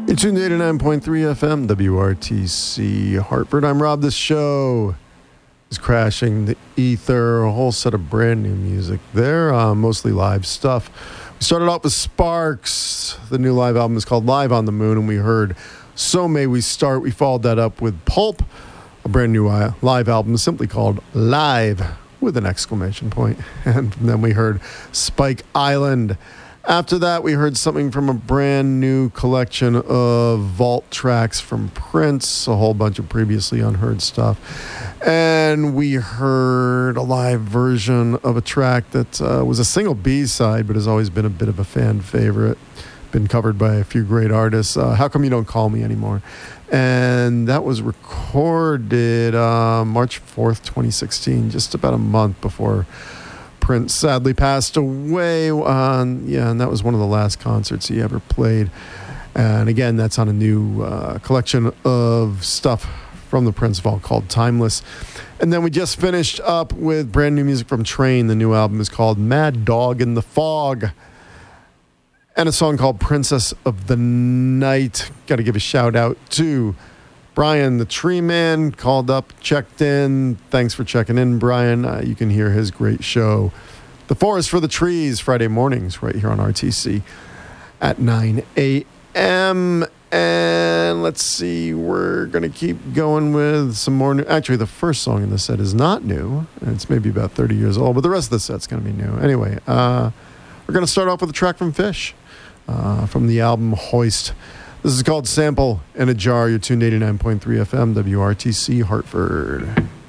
You're tuned to 89.3 FM, WRTC Hartford. I'm Rob. This show is crashing the ether, a whole set of brand new music there, mostly live stuff. We started off with Sparks. The new live album is called Live on the Moon, and we heard So May We Start. We followed that up with Pulp, a brand new live album simply called Live with an exclamation point. And then we heard Spike Island. After that, we heard something from a brand new collection of vault tracks from Prince, a whole bunch of previously unheard stuff. And we heard a live version of a track that was a single B-side, but has always been a bit of a fan favorite. Been covered by a few great artists. How Come You Don't Call Me Anymore? And that was recorded March 4th, 2016, just about a month before Prince sadly passed away. And that was one of the last concerts he ever played. And again, that's on a new collection of stuff from the Prince Vault called Timeless. And then we just finished up with brand new music from Train. The new album is called Mad Dog in the Fog. And a song called Princess of the Night. Got to give a shout out to Brian, the Tree Man, called up, checked in. Thanks for checking in, Brian. You can hear his great show, The Forest for the Trees, Friday mornings right here on RTC at 9 a.m. And let's see, we're going to keep going with some more new. Actually, the first song in the set is not new. It's maybe about 30 years old, but the rest of the set's going to be new. Anyway, we're going to start off with a track from Fish from the album Hoist. This is called Sample in a Jar. You're tuned to 89.3 FM, WRTC Hartford.